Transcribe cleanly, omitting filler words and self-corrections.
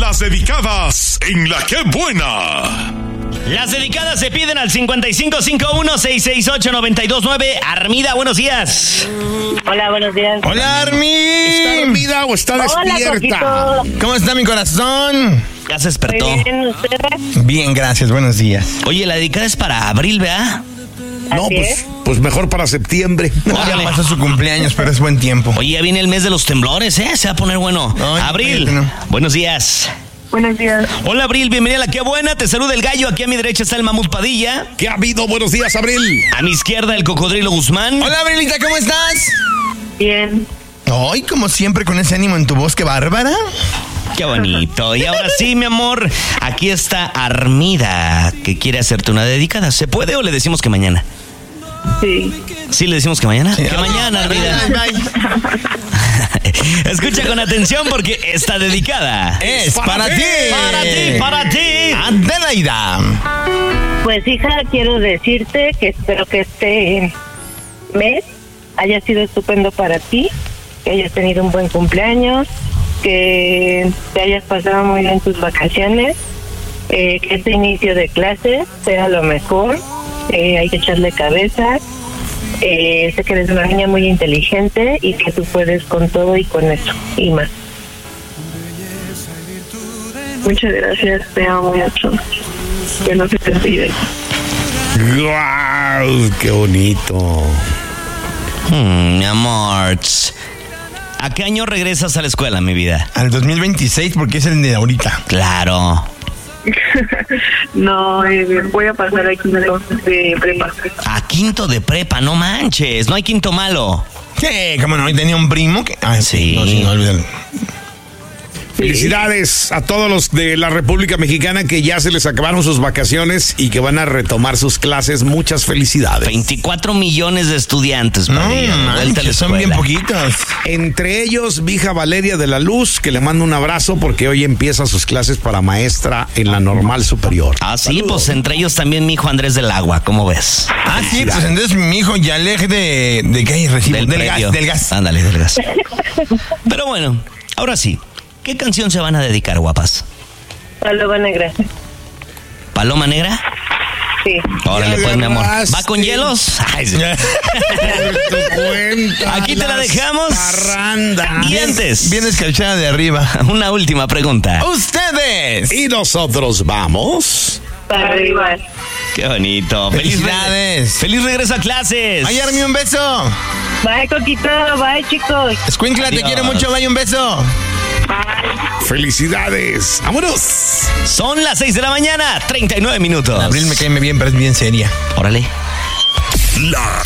Las dedicadas en La Qué Buena. Las dedicadas se piden al 5551-668-929. Armida, buenos días. Hola, buenos días. Hola, Armi. ¿Está dormida o está despierta? Coquito. ¿Cómo está mi corazón? Ya se despertó. Muy bien, ¿ustedes? Bien, gracias, buenos días. Oye, la dedicada es para Abril, ¿verdad? No, Así es. pues mejor para septiembre. Ya pasó su cumpleaños, pero es buen tiempo. Oye, ya viene el mes de los temblores, ¿eh? Se va a poner bueno. Ay, Abril, no. buenos días. Buenos días. Hola, Abril, bienvenida a La Qué Buena. Te saluda el gallo. Aquí a mi derecha está el Mamut Padilla. ¿Qué ha habido? Buenos días, Abril. A mi izquierda, el Cocodrilo Guzmán. Hola, Abrilita, ¿cómo estás? Bien. Ay, como siempre, con ese ánimo en tu voz, qué bárbara. Qué bonito. Y ahora sí, mi amor, aquí está Armida, que quiere hacerte una dedicada. ¿Se puede o le decimos que mañana? Sí. ¿Sí le decimos que mañana? Sí. Que mañana, Armida. Bye. Escucha con atención porque está dedicada. Es para ti. Para ti. Adelaida. Pues, hija, quiero decirte que espero que este mes haya sido estupendo para ti, que hayas tenido un buen cumpleaños, que te hayas pasado muy bien tus vacaciones, que este inicio de clases sea lo mejor. Hay que echarle cabeza. Sé que eres una niña muy inteligente y que tú puedes con todo y con eso y más. Muchas gracias, te amo mucho. Que no se te olvide. ¡Guau! ¡Qué bonito! Mi amor. ¿A qué año regresas a la escuela, mi vida? Al 2026, porque es el de ahorita. Claro. No, voy a pasar aquí de prepa. A quinto de prepa, no manches. No hay quinto malo. Sí, cómo no, hoy tenía un primo que... Ay, Sí. No, olvídalo. Felicidades a todos los de la República Mexicana que ya se les acabaron sus vacaciones y que van a retomar sus clases. Muchas felicidades. 24 millones de estudiantes. No, Padilla, de vuelta a la manches, son bien escuela. poquitos. Entre ellos, mi hija Valeria de la Luz, que le mando un abrazo porque hoy empieza sus clases para maestra en la normal superior. Ah, sí, pues entre ellos también mi hijo Andrés del Agua, ¿cómo ves? Ah, sí, pues entonces mi hijo Yalej de qué recibo, del predio. gas, del gas. Ándale, del gas. Pero bueno, ahora sí. ¿Qué canción se van a dedicar, guapas? Paloma Negra. ¿Paloma Negra? Sí. Órale, Ya pues, mi amor. agarraste. ¿Va con hielos? Ay, sí. Aquí te la dejamos. Parranda. Y antes, Bien escarchada de arriba. una última pregunta. ¡Ustedes! Y nosotros vamos. Para arriba. Qué bonito. ¡Felicidades! Feliz regreso a clases. ¡Ay, Armi, un beso! Bye, Coquito. Bye, chicos. Escuincla, te Adiós. quiero mucho, vaya un beso. Felicidades. ¡Vámonos! Son las 6 de la mañana, 39 minutos. Abril me cae bien, pero es bien seria. Órale. La